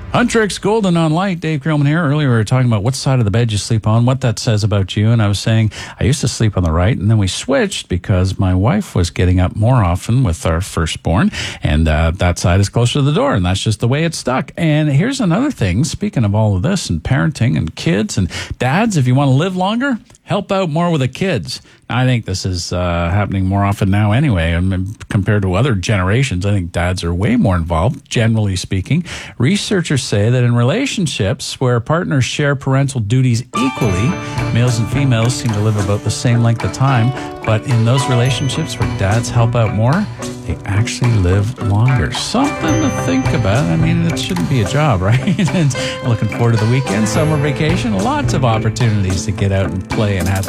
Huntrix Golden on Light. Dave Grillman here. Earlier we were talking about what side of the bed you sleep on, what that says about you. And I was saying I used to sleep on the right, and then we switched because my wife was getting up more often with our firstborn, and that side is closer to the door, and that's just the way it's stuck. And here's another thing. Speaking of all of this and parenting and kids and dads, if you want to live longer, help out more with the kids. I think this is happening more often now anyway. I mean, compared to other generations, I think dads are way more involved, generally speaking. Researchers say that in relationships where partners share parental duties equally, males and females seem to live about the same length of time. But in those relationships where dads help out more, they actually live longer. Something to think about. I mean, it shouldn't be a job, right? And looking forward to the weekend, summer vacation, lots of opportunities to get out and play and have